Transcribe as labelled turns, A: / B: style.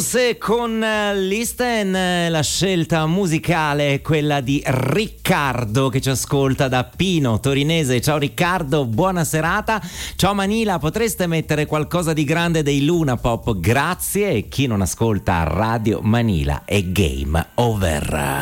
A: Beatles con Listen, la scelta musicale è quella di Riccardo che ci ascolta da Pino Torinese. Ciao Riccardo, buona serata. Ciao Manila, potreste mettere qualcosa di grande dei Luna Pop? Grazie. E chi non ascolta Radio Manila è game over.